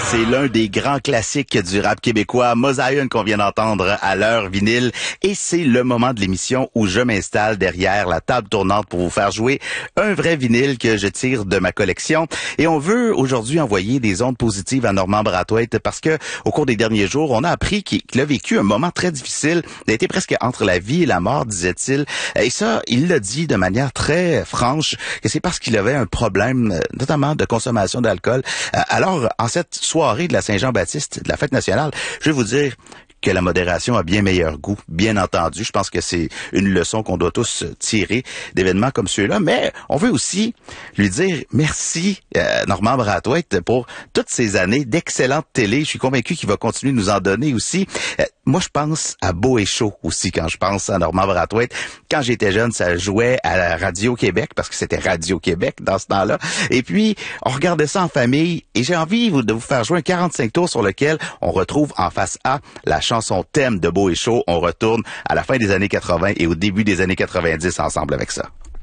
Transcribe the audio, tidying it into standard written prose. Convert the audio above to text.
C'est l'un des grands classiques du rap québécois, Mosaïen, qu'on vient d'entendre à l'heure vinyle. Et c'est le moment de l'émission où je m'installe derrière la table tournante pour vous faire jouer un vrai vinyle que je tire de ma collection. Et on veut aujourd'hui envoyer des ondes positives à Normand Brathwaite parce que au cours des derniers jours, on a appris qu'il a vécu un moment très difficile. Il a été presque entre la vie et la mort, disait-il. Et ça, il l'a dit de manière très franche, que c'est parce qu'il avait un problème, notamment de consommation d'alcool. Alors, en cette soirée de la Saint-Jean-Baptiste, de la fête nationale, je vais vous dire que la modération a bien meilleur goût, bien entendu. Je pense que c'est une leçon qu'on doit tous tirer d'événements comme ceux-là, mais on veut aussi lui dire merci, Normand Brathwaite, pour toutes ces années d'excellente télé. Je suis convaincu qu'il va continuer de nous en donner aussi. Moi, je pense à Beau et Chaud aussi quand je pense à Normand Brathwaite. Quand j'étais jeune, ça jouait à la Radio-Québec, parce que c'était Radio-Québec dans ce temps-là. Et puis, on regardait ça en famille, et j'ai envie de vous faire jouer un 45 tours sur lequel on retrouve en face A la chanson thème de Beau et Chaud. On retourne à la fin des années 80 et au début des années 90 ensemble avec ça.